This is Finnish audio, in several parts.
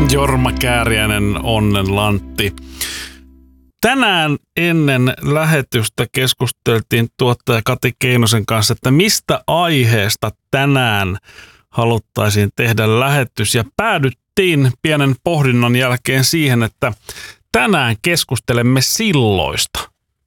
Jorma Kääriäinen, Onnen Lantti. Tänään ennen lähetystä keskusteltiin tuottaja Kati Keinosen kanssa, että mistä aiheesta tänään haluttaisiin tehdä lähetys. Ja päädyttiin pienen pohdinnan jälkeen siihen, että tänään keskustelemme silloista.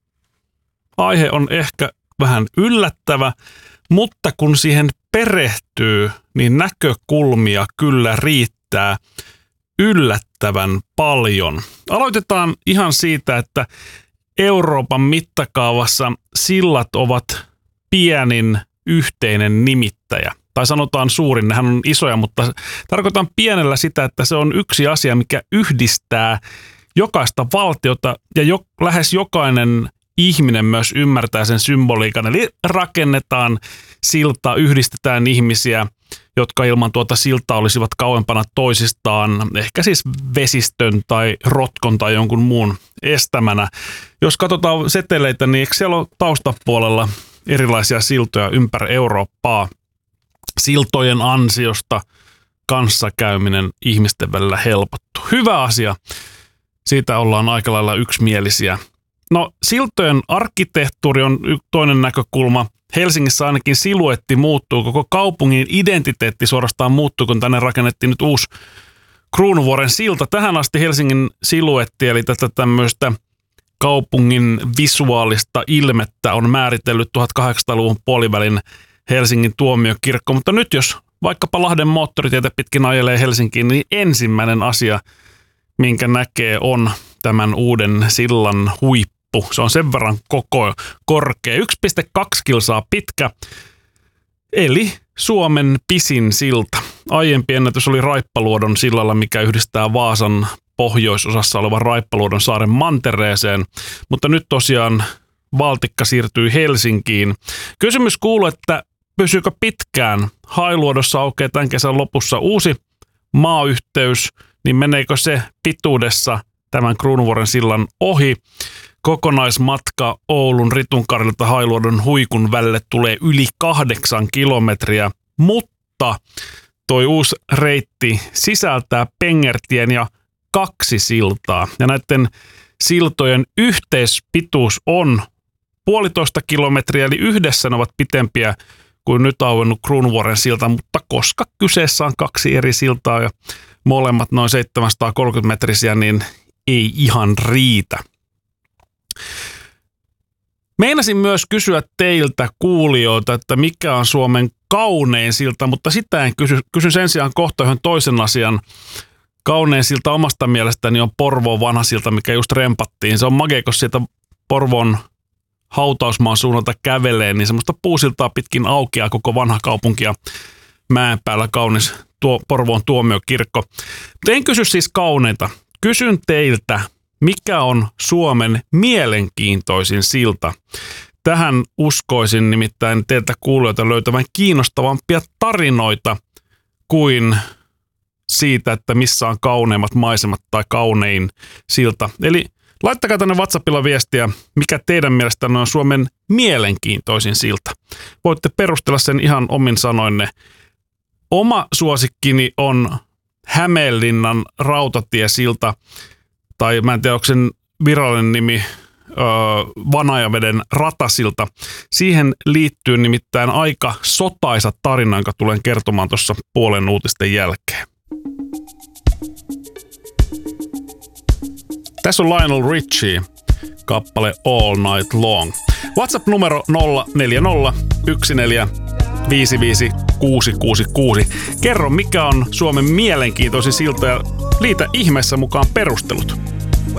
Aihe on ehkä vähän yllättävä, mutta kun siihen perehtyy, niin näkökulmia kyllä riittää yllättävän paljon. Aloitetaan ihan siitä, että Euroopan mittakaavassa sillat ovat pienin yhteinen nimittäjä. Tai sanotaan suurin, nehän on isoja, mutta tarkoitan pienellä sitä, että se on yksi asia, mikä yhdistää jokaista valtiota ja lähes jokainen ihminen myös ymmärtää sen symboliikan. Eli rakennetaan silta, yhdistetään ihmisiä, jotka ilman tuota siltaa olisivat kauempana toisistaan, ehkä siis vesistön tai rotkon tai jonkun muun estämänä. Jos katsotaan seteleitä, niin eikö siellä ole taustapuolella erilaisia siltoja ympäri Eurooppaa? Siltojen ansiosta kanssakäyminen ihmisten välillä helpottuu. Hyvä asia. Siitä ollaan aika lailla yksimielisiä. No, siltojen arkkitehtuuri on toinen näkökulma. Helsingissä ainakin siluetti muuttuu, koko kaupungin identiteetti suorastaan muuttuu, kun tänne rakennettiin nyt uusi Kruunuvuoren silta. Tähän asti Helsingin siluetti, eli tätä tämmöistä kaupungin visuaalista ilmettä on määritellyt 1800-luvun puolivälin Helsingin tuomiokirkko. Mutta nyt jos vaikkapa Lahden moottoritietä pitkin ajelee Helsinkiin, niin ensimmäinen asia, minkä näkee, on tämän uuden sillan huippu. Se on sen verran korkea, 1,2 kilsaa pitkä, eli Suomen pisin silta. Aiempi ennätys oli Raippaluodon sillalla, mikä yhdistää Vaasan pohjoisosassa olevan Raippaluodon saaren mantereeseen, mutta nyt tosiaan valtikka siirtyy Helsinkiin. Kysymys kuuluu, että pysyykö pitkään? Hailuodossa aukeaa tämän kesän lopussa uusi maayhteys, niin meneekö se pituudessa tämän Kruunuvuoren sillan ohi? Kokonaismatka Oulun Ritunkarilta Hailuodon Huikun välille tulee yli 8 kilometriä, mutta toi uusi reitti sisältää Pengertien ja 2 siltaa. Ja näiden siltojen yhteispituus on 1,5 kilometriä, eli yhdessä ne ovat pitempiä kuin nyt auennut Kruunuvuoren silta, mutta koska kyseessä on 2 eri siltaa ja molemmat noin 730 metrisiä, niin ei ihan riitä. Meinasin myös kysyä teiltä kuulijoilta, että mikä on Suomen kaunein silta, mutta sitä en kysy sen sijaan kohta yhden toisen asian. Kaunein silta omasta mielestäni on Porvoon vanha silta, mikä just rempattiin. Se on makea, kun sieltä Porvoon hautausmaan suunnalta kävelee, niin semmoista puusiltaa pitkin aukeaa koko vanha kaupunki ja mäen päällä kaunis Porvoon tuomiokirkko. Mutta en kysy siis kauneinta. Kysyn teiltä, mikä on Suomen mielenkiintoisin silta? Tähän uskoisin nimittäin teiltä kuulijoilta löytävän kiinnostavampia tarinoita kuin siitä, että missä on kauneimmat maisemat tai kaunein silta. Eli laittakaa tänne WhatsAppilla viestiä, mikä teidän mielestänne on Suomen mielenkiintoisin silta. Voitte perustella sen ihan omin sanoinne. Oma suosikkini on Hämeenlinnan rautatiesilta, tai mä en tiedä, onko sen virallinen nimi Vanajaveden ratasilta. Siihen liittyy nimittäin aika sotaisa tarina, jonka tulen kertomaan tuossa puolen uutisten jälkeen. Tässä on Lionel Richie, kappale All Night Long. WhatsApp-numero 04014555666. Kerro, mikä on Suomen mielenkiintoisin silta ja liitä ihmeessä mukaan perustelut.